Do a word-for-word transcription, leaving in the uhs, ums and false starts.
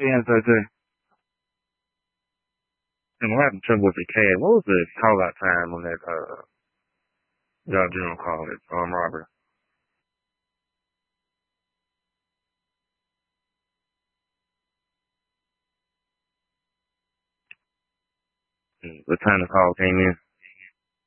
Yeah, so Jay. And what happened to with the cat? What was the call out time on that uh y'all general call it um robbery? Mm, what time the call came in?